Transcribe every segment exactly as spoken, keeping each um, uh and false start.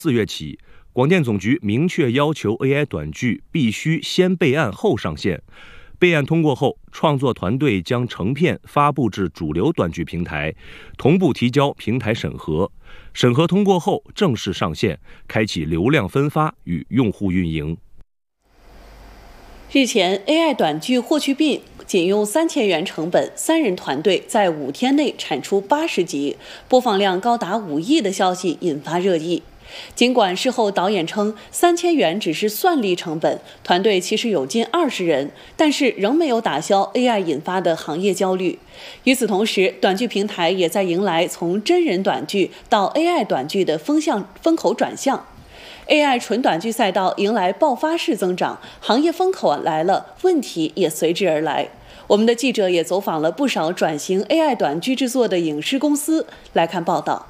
四月起，广电总局明确要求 A I 短剧必须先备案后上线。备案通过后，创作团队将成片发布至主流短剧平台，同步提交平台审核。审核通过后正式上线，开启流量分发与用户运营。 日前 ，A I 短剧霍去病仅用三千元成本，三人团队在五天内产出八十集，播放量高达五亿的消息引发热议。尽管事后导演称三千元只是算力成本，团队其实有近二十人，但是仍没有打消 A I 引发的行业焦虑。与此同时，短剧平台也在迎来从真人短剧到 A I 短剧的风向风口转向。A I 纯短剧赛道迎来爆发式增长，行业风口来了，问题也随之而来。我们的记者也走访了不少转型 A I 短剧制作的影视公司，来看报道。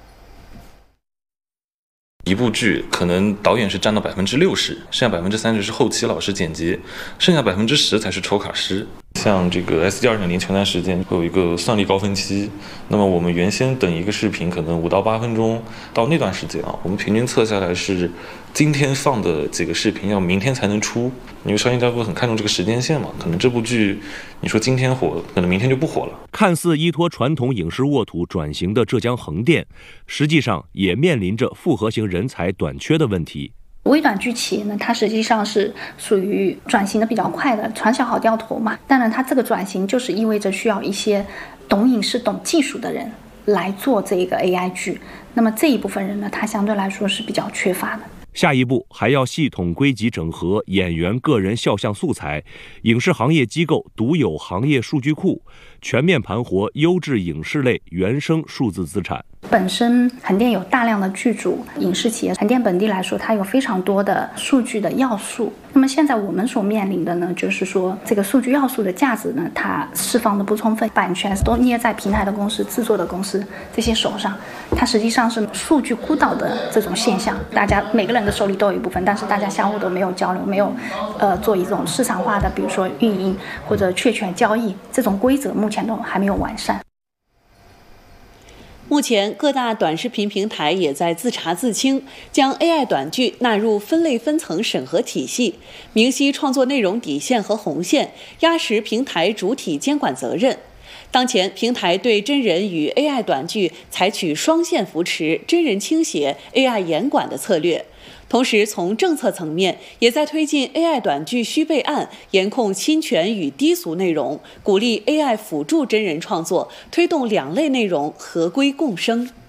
一部剧可能导演是占到百分之六十，剩下百分之三十是后期老师剪辑，剩下百分之十才是抽卡师。像这个 S D 二点零前段时间会有一个算力高峰期，那么我们原先等一个视频可能五到八分钟，到那段时间啊，我们平均测下来是今天放的几个视频要明天才能出，因为商业单位很看重这个时间线嘛，可能这部剧你说今天火，可能明天就不火了。 看似依托传统影视沃土转型的浙江横店，实际上也面临着复合型人才短缺的问题。 微短剧企业呢，它实际上是属于转型的比较快的，传销好掉头嘛。当然，它这个转型就是意味着需要一些懂影视、懂技术的人来做这个 A I 剧。那么这一部分人呢，他相对来说是比较缺乏的。 下一步还要系统归集整合演员个人肖像素材，影视行业机构独有行业数据库，全面盘活优质影视类原生数字资产。 本身横店有大量的剧组，影视企业横店本地来说，它有非常多的数据的要素。那么现在我们所面临的呢，就是说这个数据要素的价值呢，它释放的不充分，版权都捏在平台的公司、制作的公司这些手上，它实际上是数据孤岛的这种现象。大家每个人的手里都有一部分，但是大家相互都没有交流，没有呃做一种市场化的，比如说运营或者确权交易这种规则，目前都还没有完善。 目前，各大短视频平台也在自查自清，将 A I 短剧纳入分类分层审核体系，明晰创作内容底线和红线，压实平台主体监管责任。当前，平台对真人与 A I 短剧采取双线扶持、真人倾斜、A I 严管的策略。同时，从政策层面也在推进 A I 短剧需备案，严控侵权与低俗内容，鼓励 A I 辅助真人创作，推动两类内容合规共生。